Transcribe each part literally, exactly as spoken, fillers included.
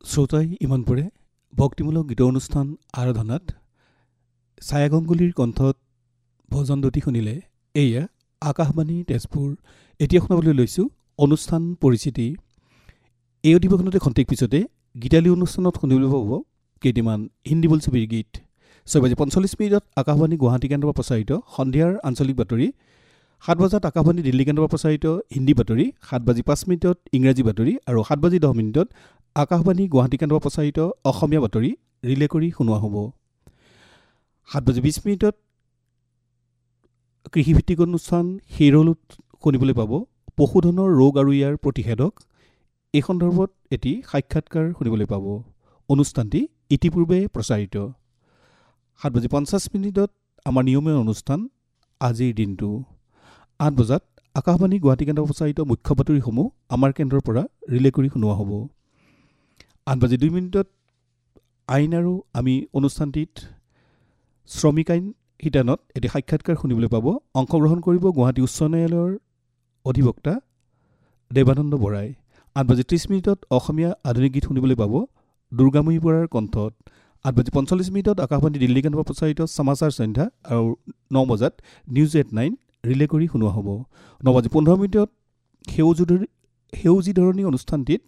শ্ৰোতাই ইমানপৰে ভক্তিমূলক গীতৰ অনুষ্ঠান আৰাধনাত ছায়া গংগুলীৰ কণ্ঠত ভজন দুটি শুনিলে। এয়া আকাশবাণী তেজপুৰ। এতিয়া শুনাবলৈ লৈছোঁ অনুষ্ঠান পৰিচিতি। এই অধিৱেশনতে খন্তেক পিছতে গীতালী অনুষ্ঠানত শুনিবলৈ পাব কেইটিমান হিন্দী বোলছবিৰ গীত। ছয় বাজি পঞ্চল্লিছ মিনিটত আকাশবাণী গুৱাহাটী কেন্দ্ৰৰ পৰা প্ৰচাৰিত সন্ধিয়াৰ আঞ্চলিক বাতৰি। সাত বজাত আকাশবাণী দিল্লী কেন্দ্ৰৰ পৰা প্ৰচাৰিত হিন্দী বাতৰি। সাত বাজি পাঁচ মিনিটত ইংৰাজী বাতৰি আৰু সাত বাজি দহ মিনিটত আকাশবাণী গুৱাহাটী কেন্দ্ৰৰ পৰা প্ৰচাৰিত অসমীয়া বাতৰি ৰিলে কৰি শুনোৱা হ'ব। সাত বাজি বিছ মিনিটত কৃষিভিত্তিক অনুষ্ঠান হিৰলত শুনিবলৈ পাব পশুধনৰ ৰোগ আৰু ইয়াৰ প্ৰতিষেধক। এই সন্দৰ্ভত এটি সাক্ষাৎকাৰ শুনিবলৈ পাব। অনুষ্ঠানটি ইতিপূৰ্বে প্ৰচাৰিত। সাত বাজি পঞ্চাছ মিনিটত আমাৰ নিয়মীয়া অনুষ্ঠান আজিৰ দিনটো। আঠ বজাত আকাশবাণী গুৱাহাটী কেন্দ্ৰৰ প্ৰচাৰিত মুখ্য বাতৰিসমূহ আমাৰ কেন্দ্ৰৰ পৰা ৰিলে কৰি শুনোৱা হ'ব। আঠ বাজি দুই মিনিটত আইন আৰু আমি অনুষ্ঠানটিত শ্ৰমিক আইন শিতানত এটি সাক্ষাৎকাৰ শুনিবলৈ পাব। অংশগ্ৰহণ কৰিব গুৱাহাটী উচ্চ ন্যায়ালয়ৰ অধিবক্তা দেৱানন্দ বৰাই। আঠ বাজি ত্ৰিছ মিনিটত অসমীয়া আধুনিক গীত শুনিবলৈ পাব দুৰ্গাময়ী বৰাৰ কণ্ঠত। আঠ বাজি পঞ্চল্লিছ মিনিটত আকাশবাণী দিল্লী কেন্দ্ৰৰ প্ৰচাৰিত সমাচাৰ সন্ধ্যা আৰু ন বজাত নিউজ এট নাইন ৰিলে কৰি শুনোৱা হ'ব। ন বাজি পোন্ধৰ মিনিটত সেউজী সেউজী ধৰণী অনুষ্ঠানটিত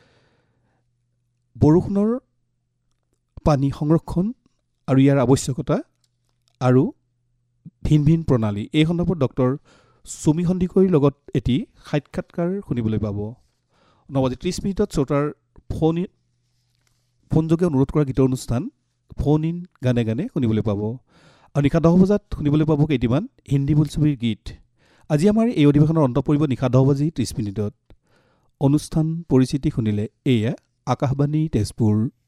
বৰষুণৰ পানী সংৰক্ষণ আৰু ইয়াৰ আৱশ্যকতা আৰু ভিন ভিন প্ৰণালী এই সন্দৰ্ভত ডক্টৰ চুমি সন্দিকৈৰ লগত এটি সাক্ষাৎকাৰ শুনিবলৈ পাব। ন বাজি ত্ৰিছ মিনিটত শ্ৰোতাৰ ফোন ফোনযোগে অনুৰোধ কৰা গীতৰ অনুষ্ঠান ফোন ইন গানে গানে শুনিবলৈ পাব। আৰু নিশা দহ বজাত শুনিবলৈ পাব কেইটিমান হিন্দী বোলছবিৰ গীত। আজি আমাৰ এই অধিৱেশনৰ অন্ত পৰিব নিশা দহ বাজি ত্ৰিছ মিনিটত। অনুষ্ঠান পৰিচিতি শুনিলে এয়া আকাশবাণী তেজপুৰ।